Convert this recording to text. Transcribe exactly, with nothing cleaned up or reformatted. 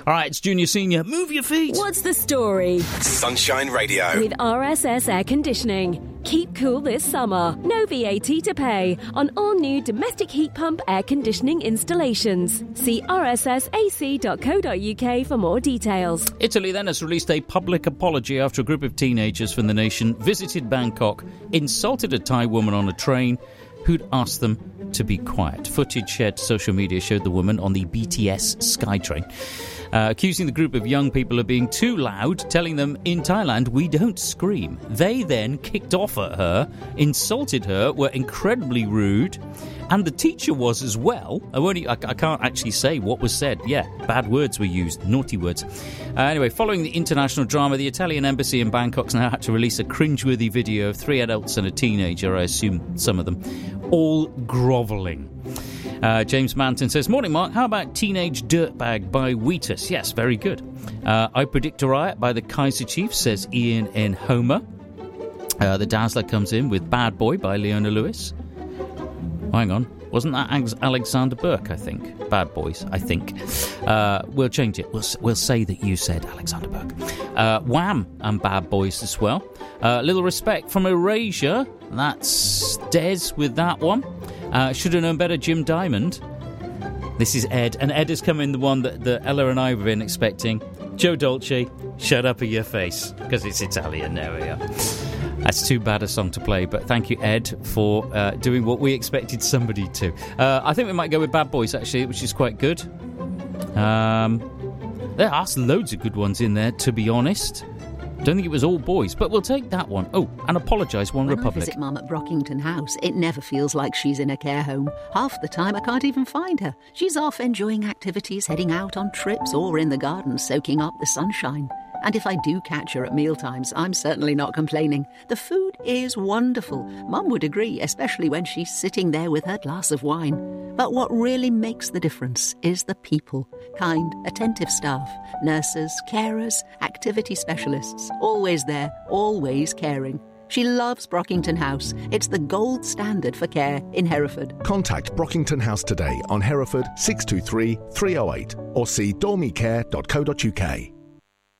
All right, it's Junior Senior. Move your feet. What's the story? Sunshine Radio. With R S S Air Conditioning. Keep cool this summer. No V A T to pay on all new domestic heat pump air conditioning installations. See r s s a c dot co dot u k for more details. Italy then has released a public apology after a group of teenagers from the nation visited Bangkok, insulted a Thai woman on a train who'd asked them to be quiet. Footage shared to social media showed the woman on the B T S SkyTrain uh, accusing the group of young people of being too loud, telling them in Thailand, we don't scream. They then kicked off at her, insulted her, were incredibly rude, and the teacher was as well. I, won't, I, I can't actually say what was said. Yeah, bad words were used, naughty words. Uh, anyway, following the international drama, the Italian embassy in Bangkok's now had to release a cringeworthy video of three adults and a teenager, I assume some of them, all grovelling. Uh, James Manton says, morning, Mark. How about Teenage Dirtbag by Wheatus? Yes, very good. Uh, I Predict a Riot by the Kaiser Chiefs, says Ian in Homer. Uh, the Dazzler comes in with Bad Boy by Leona Lewis. Oh, hang on. Wasn't that Alexander Burke, I think? Bad Boys, I think. Uh, we'll change it. We'll, we'll say that you said Alexander Burke. Uh, Wham! And Bad Boys as well. Uh, Little Respect from Erasure. That's Des with that one. Uh, Should have known better, Jim Diamond. This is Ed. And Ed has come in the one that, that Ella and I have been expecting. Joe Dolce, Shut Up in Your Face. Because it's Italian. There we are. That's too bad a song to play, but thank you, Ed, for uh, doing what we expected somebody to. Uh, I think we might go with Bad Boys, actually, which is quite good. Um, there are loads of good ones in there, to be honest. Don't think it was all boys, but we'll take that one. Oh, and Apologise, One when Republic. When I visit Mum at Brockington House, it never feels like she's in a care home. Half the time I can't even find her. She's off enjoying activities, heading out on trips, or in the garden soaking up the sunshine. And if I do catch her at mealtimes, I'm certainly not complaining. The food is wonderful. Mum would agree, especially when she's sitting there with her glass of wine. But what really makes the difference is the people. Kind, attentive staff, nurses, carers, activity specialists. Always there, always caring. She loves Brockington House. It's the gold standard for care in Hereford. Contact Brockington House today on Hereford six two three, three oh eight or see dormicare dot co dot u k.